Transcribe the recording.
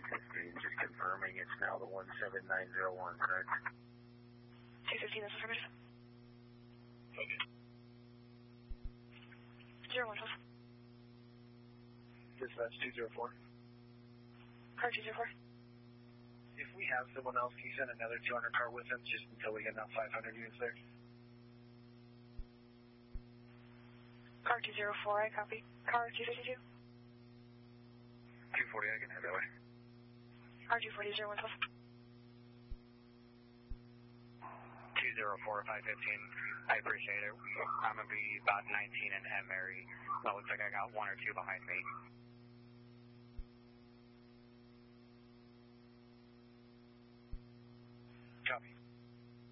215, just confirming it's now the 17901, correct? 215, this is affirmative. Okay. 0112. Dispatch 204. Car 204. If we have someone else, can you send another 200 car with them just until we get enough 500 units there? Car 204, I copy. Car 252. 240, I can head that way. Car 240, 0112. 204, 515. I appreciate it. I'm going to be about 19 and M Mary. That looks like I got one or two behind me.